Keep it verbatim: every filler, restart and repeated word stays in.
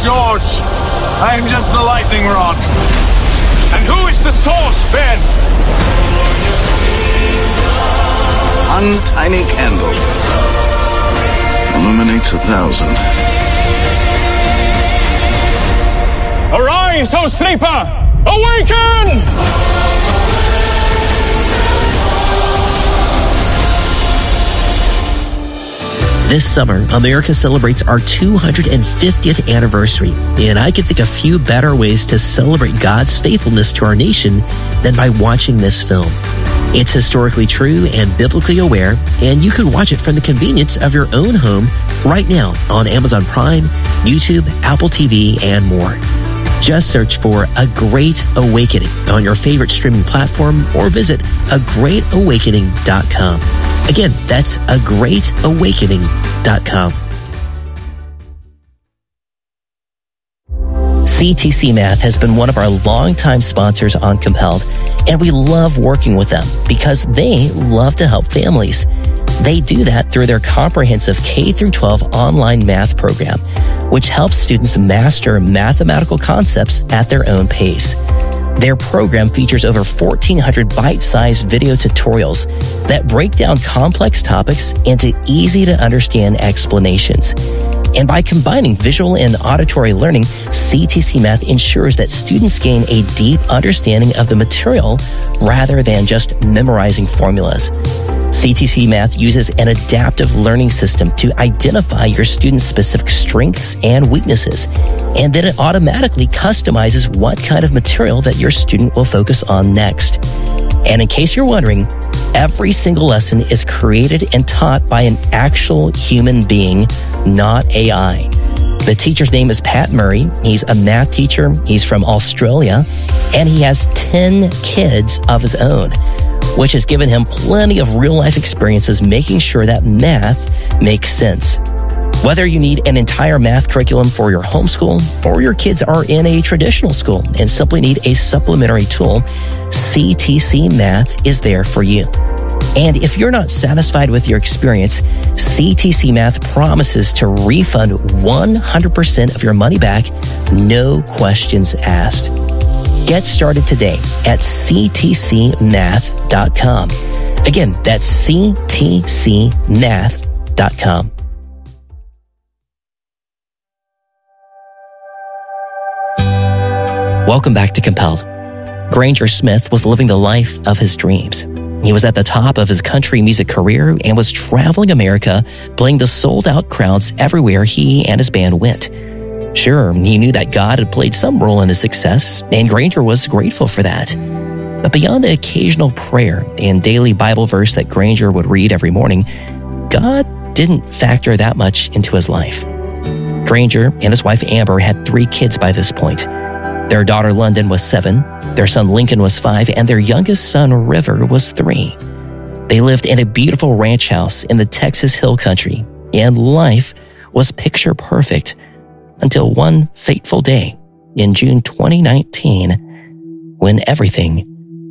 George. I am just the lightning rod. And who is the source, Ben? One tiny candle illuminates a thousand. Arise, O sleeper! Awaken! This summer, America celebrates our two hundred fiftieth anniversary, and I can think of few better ways to celebrate God's faithfulness to our nation than by watching this film. It's historically true and biblically aware, and you can watch it from the convenience of your own home right now on Amazon Prime, YouTube, Apple T V, and more. Just search for A Great Awakening on your favorite streaming platform or visit a great awakening dot com. Again, that's a great awakening dot com. C T C Math has been one of our longtime sponsors on Compelled, and we love working with them because they love to help families. They do that through their comprehensive K through twelve online math program, which helps students master mathematical concepts at their own pace. Their program features over fourteen hundred bite-sized video tutorials that break down complex topics into easy-to-understand explanations. And by combining visual and auditory learning, C T C Math ensures that students gain a deep understanding of the material rather than just memorizing formulas. C T C Math uses an adaptive learning system to identify your students' specific strengths and weaknesses, and then it automatically customizes what kind of material that your student will focus on next. And in case you're wondering, every single lesson is created and taught by an actual human being, not A I. The teacher's name is Pat Murray. He's a math teacher. He's from Australia, and he has ten kids of his own, which has given him plenty of real-life experiences making sure that math makes sense. Whether you need an entire math curriculum for your homeschool or your kids are in a traditional school and simply need a supplementary tool, C T C Math is there for you. And if you're not satisfied with your experience, C T C Math promises to refund one hundred percent of your money back, no questions asked. Get started today at c t c math dot com. Again, that's c t c math dot com. Welcome back to Compelled. Granger Smith was living the life of his dreams. He was at the top of his country music career and was traveling America, playing to sold-out crowds everywhere he and his band went. Sure, he knew that God had played some role in his success, and Granger was grateful for that. But beyond the occasional prayer and daily Bible verse that Granger would read every morning, God didn't factor that much into his life. Granger and his wife Amber had three kids by this point. Their daughter London was seven, their son Lincoln was five, and their youngest son River was three. They lived in a beautiful ranch house in the Texas Hill Country, and life was picture perfect until one fateful day in June twenty nineteen when everything